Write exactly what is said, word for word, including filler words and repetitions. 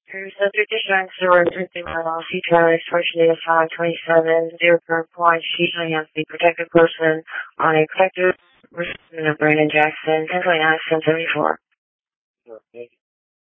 Your subject is trying to work with the Mile C Travis, partially of five twenty-seven, zero per point, sheet on has the protected person on a protected person of Brandon Jackson, ten twenty-nine, ten seventy-four. Okay.